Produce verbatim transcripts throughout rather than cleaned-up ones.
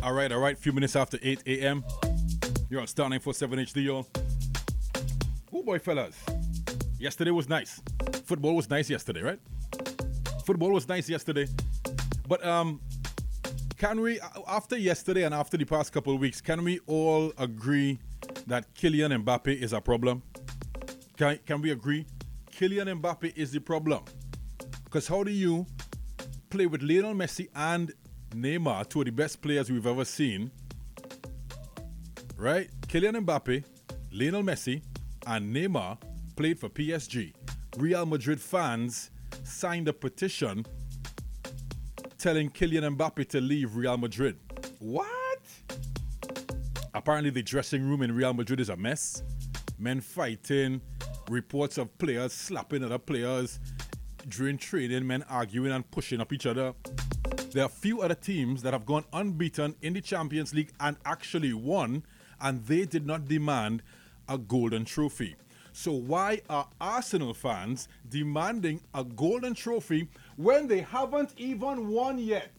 All right, all right. Few minutes after eight a.m. You're on Star nine forty-seven H D, y'all. Oh boy, fellas. Yesterday was nice. Football was nice yesterday, right? Football was nice yesterday. But um, can we, after yesterday and after the past couple of weeks, can we all agree that Kylian Mbappe is a problem? Can, can we agree? Kylian Mbappe is the problem. Because how do you play with Lionel Messi and Neymar, two of the best players we've ever seen, right? Kylian Mbappe, Lionel Messi, and Neymar played for P S G. Real Madrid fans signed a petition telling Kylian Mbappe to leave Real Madrid. What? Apparently the dressing room in Real Madrid is a mess. Men fighting, reports of players slapping other players, during training, men arguing and pushing up each other. There are a few other teams that have gone unbeaten in the Champions League and actually won, and they did not demand a golden trophy. So why are Arsenal fans demanding a golden trophy when they haven't even won yet?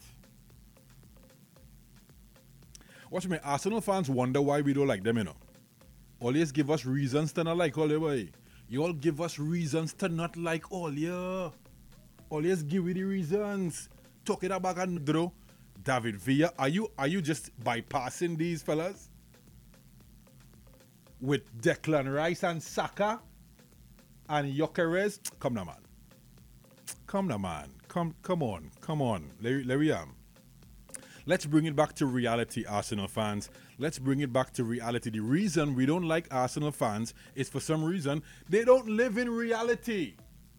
Watch me, Arsenal fans wonder why we don't like them, you know. Always give us reasons to not like all the way. You all give us reasons to not like all, yeah. Always give me the reasons. Talk it about and draw. David Villa, are you are you just bypassing these fellas? With Declan Rice and Saka and Gyökeres? Come now, man. Come now, man. Come come on. Come on. Let, let me am. Let's bring it back to reality, Arsenal fans. Let's bring it back to reality. The reason we don't like Arsenal fans is for some reason they don't live in reality.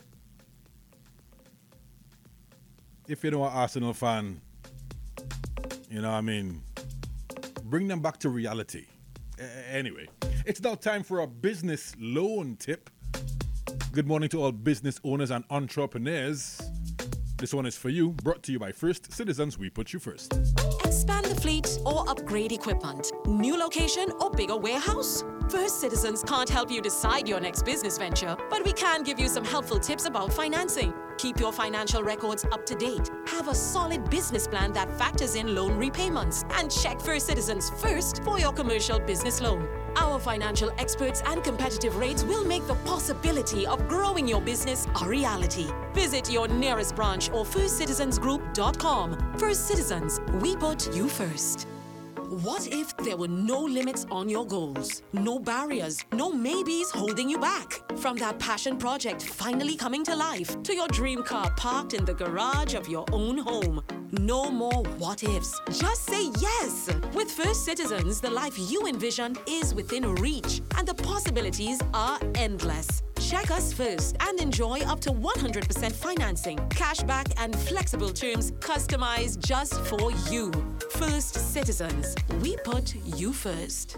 If you're not an Arsenal fan, you know what I mean, bring them back to reality. Uh, anyway, it's now time for a business loan tip. Good morning to all business owners and entrepreneurs. This one is for you, brought to you by First Citizens. We put you first. Expand the fleet or upgrade equipment. New location or bigger warehouse? First Citizens can't help you decide your next business venture, but we can give you some helpful tips about financing. Keep your financial records up to date. Have a solid business plan that factors in loan repayments. And check First Citizens first for your commercial business loan. Our financial experts and competitive rates will make the possibility of growing your business a reality. Visit your nearest branch or first citizens group dot com. First Citizens, we put you first. What if there were no limits on your goals? No barriers, no maybes holding you back? From that passion project finally coming to life to your dream car parked in the garage of your own home. No more what ifs. Just say yes. With First Citizens, the life you envision is within reach and the possibilities are endless. Check us first and enjoy up to one hundred percent financing, cashback and flexible terms customized just for you. First Citizens, we put you first.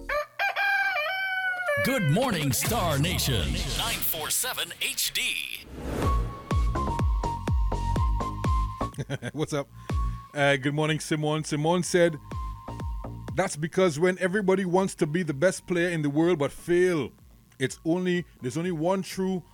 Good morning, Star Nation. nine forty-seven H D. What's up? Uh, good morning, Simone. Simone said, that's because when everybody wants to be the best player in the world but fail, it's only there's only one true